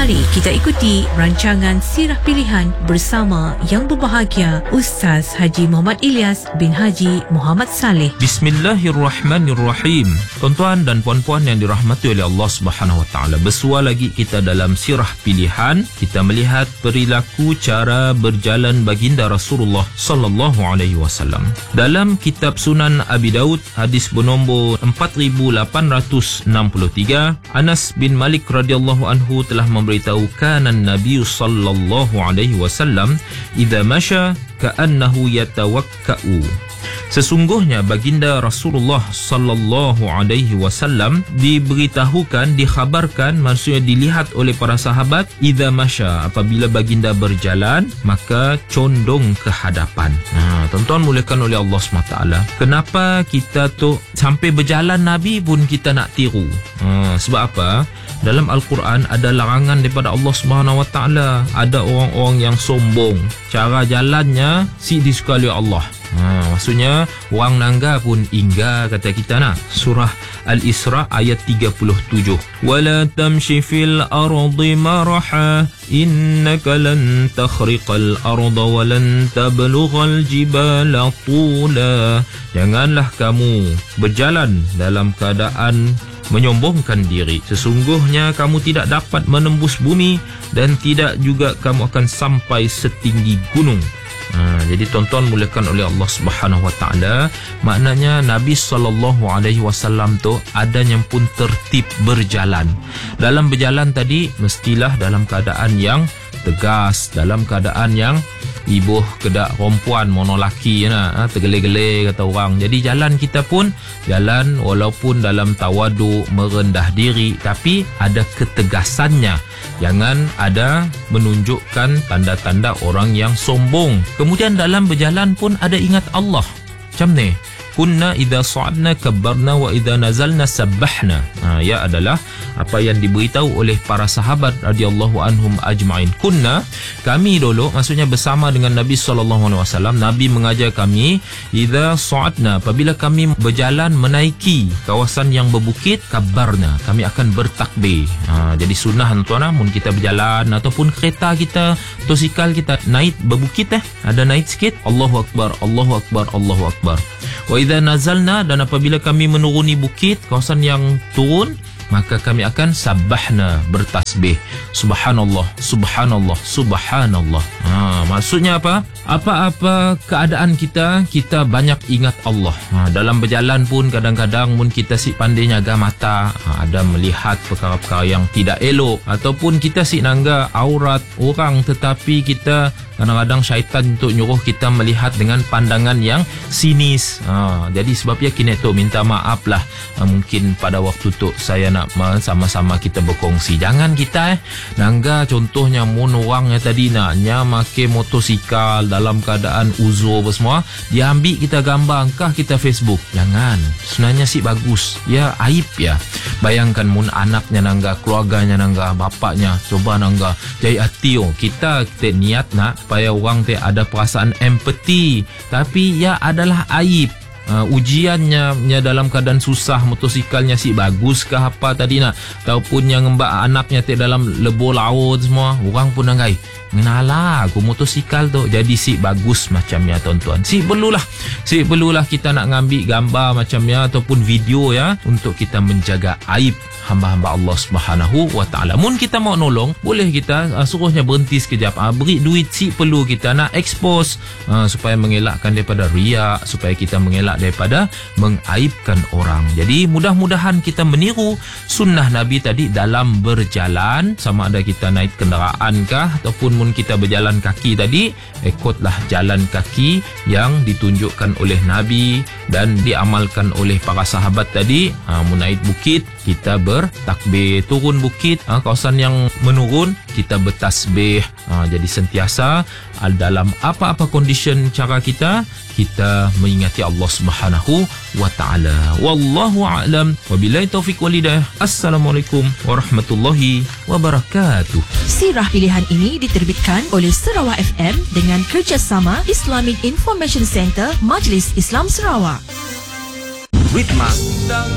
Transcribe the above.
Mari kita ikuti rancangan Sirah Pilihan bersama yang berbahagia Ustaz Haji Muhammad Ilyas bin Haji Muhammad Saleh. Bismillahirrahmanirrahim. Tuan-tuan dan puan-puan yang dirahmati oleh Allah Subhanahu Wa Taala, bersua lagi kita dalam Sirah Pilihan. Kita melihat perilaku cara berjalan baginda Rasulullah sallallahu alaihi wasallam. Dalam kitab Sunan Abi Daud, hadis bernombor 4863, Anas bin Malik radhiyallahu anhu telah memberitahu, kana Nabi sallallahu alaihi wasallam idza masya ka'annahu yatawakka'u. Sesungguhnya baginda Rasulullah sallallahu alaihi wasallam diberitahukan, dikhabarkan, maksudnya dilihat oleh para sahabat, idza masya, apabila baginda berjalan maka condong ke hadapan. Tuan-tuan mulakan oleh Allah SWT. Kenapa kita tu sampai berjalan Nabi pun kita nak tiru? Sebab apa? Dalam Al-Quran ada larangan daripada Allah SWT. Ada orang-orang yang sombong, cara jalannya si disukai oleh Allah. Maksudnya orang nangga pun ingga, kata kita nak. Surah Al-Isra ayat 37. Wala tamshi fil ardi maraha innaka lan takhriqal arda wa lan tablughal jibala tula. Janganlah kamu berjalan dalam keadaan menyombongkan diri. Sesungguhnya kamu tidak dapat menembus bumi dan tidak juga kamu akan sampai setinggi gunung. Jadi tuan-tuan mulakan oleh Allah Subhanahu Wa Taala, maknanya Nabi sallallahu alaihi wasallam tu adanya pun tertib berjalan. Dalam berjalan tadi mestilah dalam keadaan yang tegas, dalam keadaan yang ibuh kedak perempuan mono laki tergele-gele kata orang. Jadi jalan kita pun jalan walaupun dalam tawadu, merendah diri, tapi ada ketegasannya. Jangan ada menunjukkan tanda-tanda orang yang sombong. Kemudian dalam berjalan pun ada ingat Allah. Macam ni, kunna idza sa'adna kabbarna wa idza nazalna sabbahna. Ya adalah apa yang diberitahu oleh para sahabat radhiyallahu anhum ajma'in. Kunna, kami dulu, maksudnya bersama dengan Nabi sallallahu alaihi wasallam, Nabi mengajar kami, idza sa'adna, apabila kami berjalan menaiki kawasan yang berbukit, kabbarna, kami akan bertakbir. Jadi sunnah tuan-tuan, mun kita berjalan ataupun kereta kita, motosikal kita naik berbukit, ada naik sikit, Allahu akbar, Allahu akbar, Allahu akbar. Wa idza nazalna, dan apabila kami menuruni bukit, kawasan yang turun, maka kami akan sabbahna, bertasbih, subhanallah, subhanallah, subhanallah. Maksudnya apa? Apa-apa keadaan kita banyak ingat Allah. Dalam berjalan pun kadang-kadang mun kita si pandai jaga mata, ada melihat perkara-perkara yang tidak elok, ataupun kita si nangga aurat orang, tetapi kita kadang-kadang syaitan untuk nyuruh kita melihat dengan pandangan yang sinis. Jadi sebabnya kini tu minta maaf lah. Mungkin pada waktu tu saya nak sama-sama kita berkongsi. Jangan kita nangga contohnya mun orang yang tadi naknya make motosikal dalam keadaan uzur semua, dia ambil kita gambar, kah kita Facebook. Jangan. Sebenarnya sih bagus. Ya aib ya. Bayangkan mun anaknya nangga, keluarganya nangga, bapaknya coba nangga jai hati. Kita niat nak supaya orang ada perasaan empati, tapi ya adalah aib. Ujiannya dalam keadaan susah, motosikalnya si bagus ke apa tadi nak, ataupun yang mbak anaknya dalam lebur laut semua, orang pun nanggai mengalah aku motosikal tu jadi si bagus macamnya tuan-tuan. Si perlulah kita nak ngambil gambar macamnya ataupun video ya, untuk kita menjaga aib hamba-hamba Allah Subhanahu Wa Taala. Mun kita mau nolong, boleh kita suruhnya berhenti sekejap, beri duit si perlu kita nak expose, supaya mengelakkan daripada riak, supaya kita mengelak daripada mengaibkan orang. Jadi mudah-mudahan kita meniru sunnah Nabi tadi dalam berjalan, sama ada kita naik kenderaan kah ataupun mun kita berjalan kaki tadi, ikutlah jalan kaki yang ditunjukkan oleh Nabi dan diamalkan oleh para sahabat tadi. Mun naik bukit kita bertakbir, turun bukit kawasan yang menurun kita bertasbih. Jadi sentiasa dalam apa-apa condition cara kita mengingati Allah Subhanahu Wa Taala. Wallahu a'lam. Wabillahi taufiq wal hidayah. Assalamualaikum warahmatullahi wabarakatuh. Sirah Pilihan ini diterbitkan oleh Sarawak FM dengan kerjasama Islamic Information Center Majlis Islam Sarawak. Ritma